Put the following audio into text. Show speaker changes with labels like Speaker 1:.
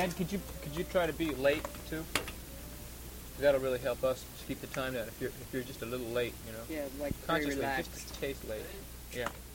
Speaker 1: And could you try to be late too? That'll really help us to keep the time down. If you're just a little late, you know.
Speaker 2: Yeah, like very
Speaker 1: Consciously,
Speaker 2: relaxed.
Speaker 1: just a taste late. Yeah.